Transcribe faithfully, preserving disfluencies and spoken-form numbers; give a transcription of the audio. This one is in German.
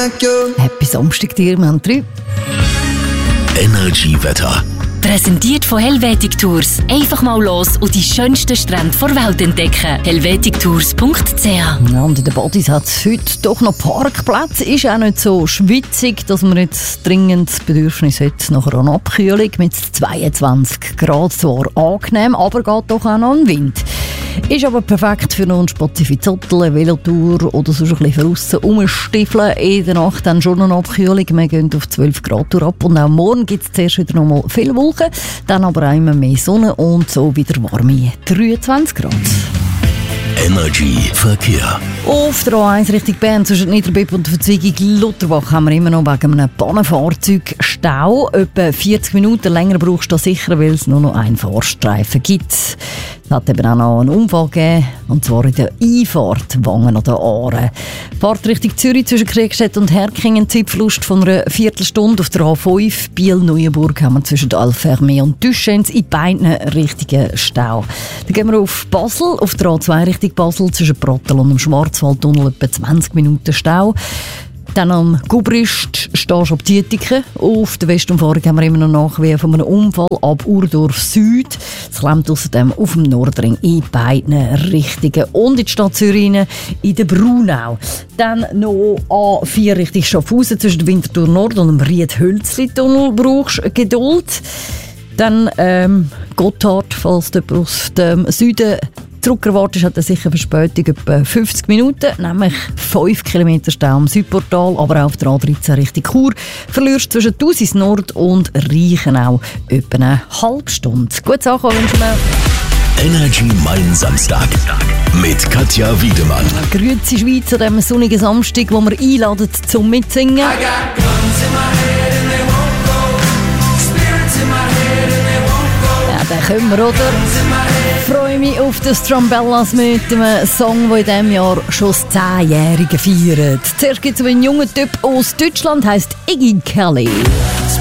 like you. Happy Samstag dir, wir haben drei. Energy-Wetter. Präsentiert von Helvetic Tours. Einfach mal los und die schönsten Strände der Welt entdecken. helvetic tours punkt c h. Ja, und in den Bodies hat es heute doch noch Parkplätze. Ist auch nicht so schwitzig, dass man jetzt dringend das Bedürfnis hat nach einer Abkühlung. Mit zweiundzwanzig Grad zwar angenehm, aber geht doch auch noch ein Wind. Ist aber perfekt für einen Spazifizottel, eine Velotour oder so ein bisschen draussen rumstiefeln. In der Nacht dann schon eine Abkühlung. Wir gehen auf zwölf Grad ab. Und auch morgen gibt es zuerst wieder noch mal viele Wolken, dann aber auch immer mehr Sonne und so wieder warme dreiundzwanzig Grad. Energy Verkehr. Auf der A eins Richtung Bern zwischen Niederbipp und der Verzweigung Lutterbach haben wir immer noch wegen einem Pannenfahrzeug Stau. Etwa vierzig Minuten länger brauchst du sicher, weil es nur noch einen Fahrstreifen gibt. Es hat eben auch noch einen Unfall gegeben, und zwar in der Einfahrt Wangen an der Aare. Fahrt Richtung Zürich zwischen Kriegstedt und Herkingen, Zeitverlust von einer Viertelstunde. Auf der A fünf Biel-Neuenburg haben wir zwischen Alfermee und Düschens in beiden Richtungen Stau. Dann gehen wir auf Basel, auf der A zwei Richtung Basel zwischen Prattel und dem Schwarzwaldtunnel etwa zwanzig Minuten Stau. Dann am Gubrist stehst du ab Dietiken. Auf der Westumfahrung haben wir immer noch Nachwehen von einem Unfall ab Urdorf Süd. Es klemmt außerdem auf dem Nordring in beiden Richtungen. Und in die Stadt Zürich in der Brunau. Dann noch A vier Richtung Schaffhausen zwischen der Winterthur Nord und dem Ried-Hölzli-Tunnel brauchst du Geduld. Dann ähm, Gotthard, falls du aus dem Süden zurückerwartet, hat er sicher Verspätung etwa fünfzig Minuten, nämlich fünf Kilometer Stau am Südportal, aber auch auf der A dreizehn Richtung Chur verlierst zwischen Thusis Nord und Reichenau etwa eine halbe Stunde. Gutes Ankommen wünschen wir. Energy Mein Samstag mit Katja Wiedemann. Grüezi Schweiz an diesem sonnigen Samstag, wo wir einladen zum Mitsingen. Ja, den können wir, oder? Ich freue mich auf die Strumbellas mit einem Song, der in diesem Jahr schon das Zehnjährige feiert. Zuerst gibt es einen jungen Typ aus Deutschland, heisst Iggy Kelly.